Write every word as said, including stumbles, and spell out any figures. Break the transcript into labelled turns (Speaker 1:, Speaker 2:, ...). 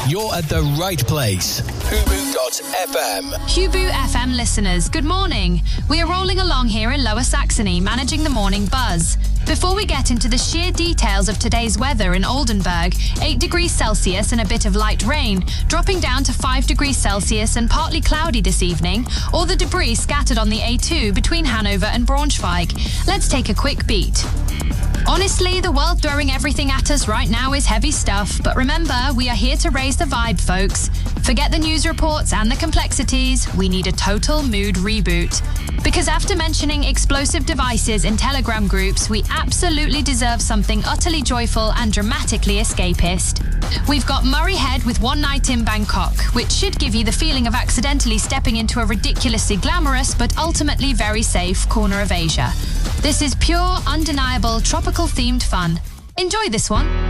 Speaker 1: you're at the right place. Hubu dot F M.
Speaker 2: Hubu F M listeners, good morning. We are rolling along here in Lower Saxony, managing the morning buzz. Before we get into the sheer details of today's weather in Oldenburg, eight degrees Celsius and a bit of light rain, dropping down to five degrees Celsius and partly cloudy this evening, or the debris scattered on the A two between Hanover and Braunschweig. Let's take a quick beat. Honestly, the world throwing everything at us right now is heavy stuff, but remember, we are here to raise the vibe, folks. Forget the news reports and the complexities, we need a total mood reboot. Because after mentioning explosive devices in Telegram groups, we absolutely deserve something utterly joyful and dramatically escapist. We've got Murray Head with One Night in Bangkok, which should give you the feeling of accidentally stepping into a ridiculously glamorous but ultimately very safe corner of Asia. This is pure, undeniable, tropical-themed fun. Enjoy this one.